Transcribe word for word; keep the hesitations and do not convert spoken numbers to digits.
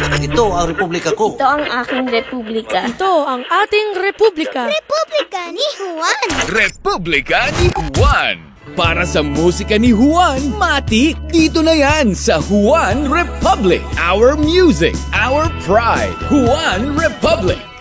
Ito ang republika ko. Ito ang aking republika. Ito ang ating republika. Republika ni Juan. Republika ni Juan. Para sa musika ni Juan, matik, dito na yan sa Juan Republic. Our music, our pride. Juan Republic.